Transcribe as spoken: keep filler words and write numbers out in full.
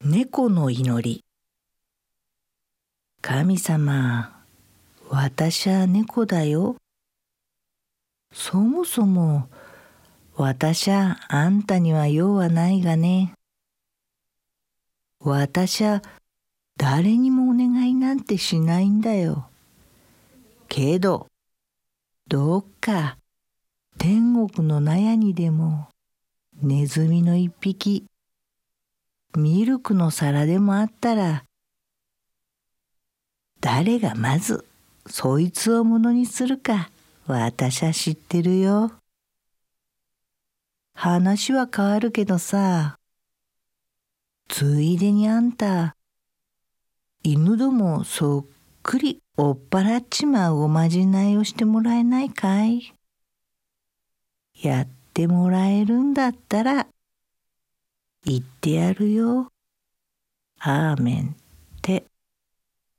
猫の祈り。神様、私は猫だよ。そもそも私はあんたには用はないがね。私は誰にもお願いなんてしないんだよ。けど、どっか天国の納屋にでもネズミの一匹、ミルクの皿でもあったら、誰がまずそいつをものにするか私は知ってるよ。話は変わるけどさ、ついでにあんた、犬どもそっくり追っ払っちまうおまじないをしてもらえないかい？やってもらえるんだったら言ってやるよ。アーメン。